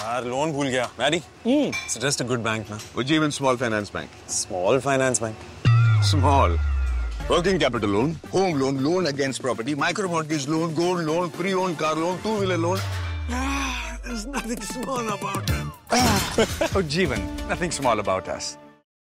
यार लोन भूल गया Maddie suggest a good bank ना Ujjivan Small Finance Bank. small finance bank Small. Working capital loan, home loan, loan against property, micro mortgage loan, gold loan, pre-owned car loan, two-wheeler loan. There's nothing small about it. Oh, Jeevan, nothing small about us.